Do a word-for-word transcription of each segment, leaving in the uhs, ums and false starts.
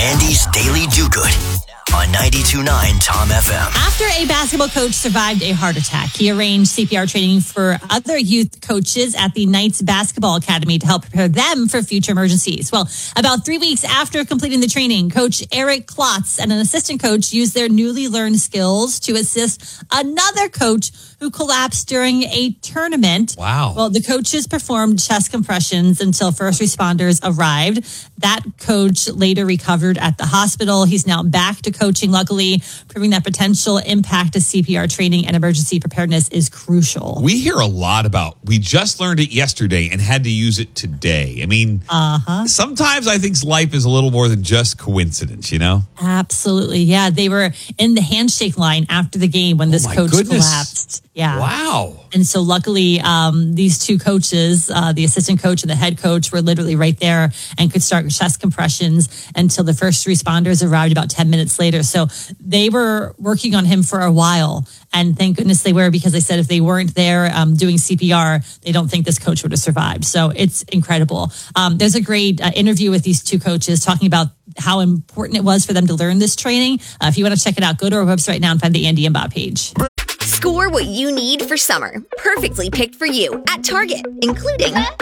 Andy's Daily Do-Good on ninety-two point nine Tom F M. After a basketball coach survived a heart attack, he arranged C P R training for other youth coaches at the Knights Basketball Academy to help prepare them for future emergencies. Well, about three weeks after completing the training, Coach Eric Klotz and an assistant coach used their newly learned skills to assist another coach who collapsed during a tournament. Wow. Well, the coaches performed chest compressions until first responders arrived. That coach later recovered at the hospital. He's now back to coaching, luckily, proving that potential impact of C P R training and emergency preparedness is crucial. We hear a lot about, we just learned it yesterday and had to use it today. I mean, uh-huh. sometimes I think life is a little more than just coincidence, you know? Absolutely. Yeah. They were in the handshake line after the game when this oh coach goodness. collapsed. Yeah. Wow. And so luckily, um, these two coaches, uh, the assistant coach and the head coach, were literally right there and could start chest compressions until the first responders arrived about ten minutes later. So they were working on him for a while. And thank goodness they were, because they said if they weren't there um, doing C P R, they don't think this coach would have survived. So it's incredible. Um, there's a great uh, interview with these two coaches talking about how important it was for them to learn this training. Uh, if you want to check it out, go to our website right now and find the Andy and Bob page. Score what you need for summer. Perfectly picked for you at Target, including Up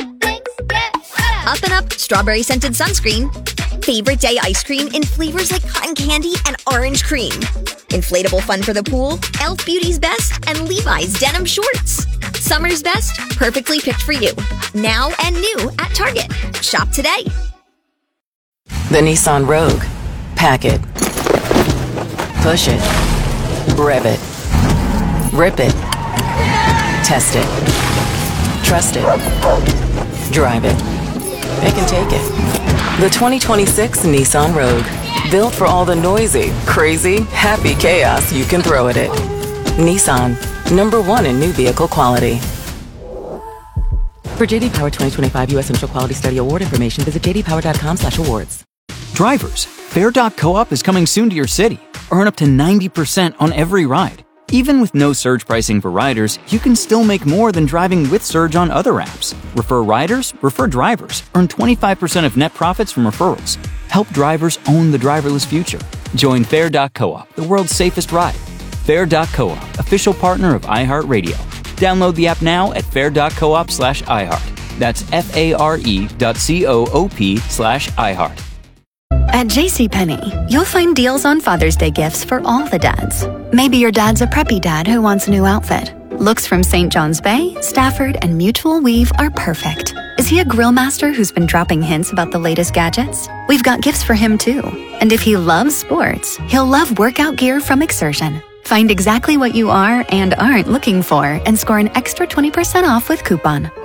and Up Strawberry Scented Sunscreen, Favorite Day Ice Cream in flavors like cotton candy and orange cream, Inflatable Fun for the Pool, e l f Beauty's Best, and Levi's Denim Shorts. Summer's best, perfectly picked for you. Now and new at Target. Shop today. The Nissan Rogue. Pack it. Push it. Rev it. Rip it. Test it. Trust it. Drive it. It can take it. The twenty twenty-six Nissan Rogue. Built for all the noisy, crazy, happy chaos you can throw at it. Nissan. Number one in new vehicle quality. For J D Power twenty twenty-five U S Initial Quality Study Award information, visit j d power dot com slash awards. Drivers, Fair dot co-op is coming soon to your city. Earn up to ninety percent on every ride. Even with no surge pricing for riders, you can still make more than driving with Surge on other apps. Refer riders, refer drivers. Earn twenty-five percent of net profits from referrals. Help drivers own the driverless future. Join Fair dot co-op, the world's safest ride. Fair dot co-op, official partner of iHeartRadio. Download the app now at fair dot coop slash iHeart. That's F-A-R-E dot C-O-O-P slash iHeart. At JCPenney, you'll find deals on Father's Day gifts for all the dads. Maybe your dad's a preppy dad who wants a new outfit. Looks from Saint John's Bay, Stafford, and Mutual Weave are perfect. Is he a grill master who's been dropping hints about the latest gadgets? We've got gifts for him too. And if he loves sports, he'll love workout gear from Exertion. Find exactly what you are and aren't looking for and score an extra twenty percent off with coupon.